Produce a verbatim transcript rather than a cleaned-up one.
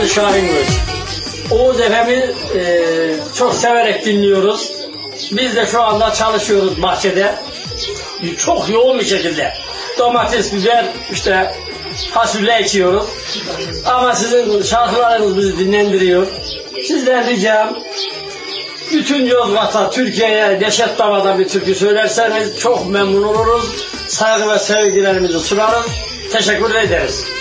Ali Şahinöz. Oğuz F M'i e, çok severek dinliyoruz. Biz de şu anda çalışıyoruz bahçede. Çok yoğun bir şekilde. Domates, biber, işte fasulye ekiyoruz. Ama sizin şarkılarınız bizi dinlendiriyor. Sizden ricam, bütün Yozgat'a, Türkiye'ye Neşet Baba'dan bir türkü söylerseniz çok memnun oluruz. Saygı ve sevgilerimizi sunarız. Teşekkür ederiz.